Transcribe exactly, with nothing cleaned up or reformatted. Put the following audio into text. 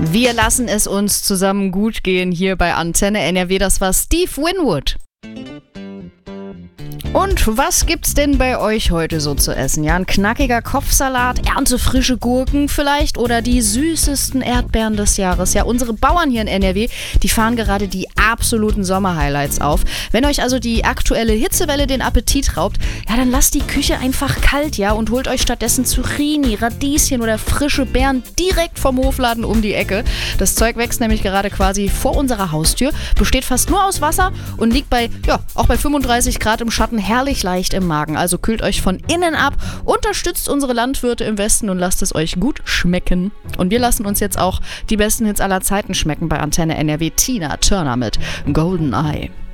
Wir lassen es uns zusammen gut gehen hier bei Antenne N R W. Das war Steve Winwood. Und was gibt's denn bei euch heute so zu essen? Ja, ein knackiger Kopfsalat, erntefrische Gurken vielleicht oder die süßesten Erdbeeren des Jahres. Ja, unsere Bauern hier in N R W, die fahren gerade die absoluten Sommerhighlights auf. Wenn euch also die aktuelle Hitzewelle den Appetit raubt, ja, dann lasst die Küche einfach kalt, ja, und holt euch stattdessen Zucchini, Radieschen oder frische Beeren direkt vom Hofladen um die Ecke. Das Zeug wächst nämlich gerade quasi vor unserer Haustür, besteht fast nur aus Wasser und liegt bei, ja, auch bei fünfunddreißig Grad im Schatten herrlich leicht im Magen. Also kühlt euch von innen ab, unterstützt unsere Landwirte im Westen und lasst es euch gut schmecken. Und wir lassen uns jetzt auch die besten Hits aller Zeiten schmecken bei Antenne N R W. Tina Turner mit Golden Eye.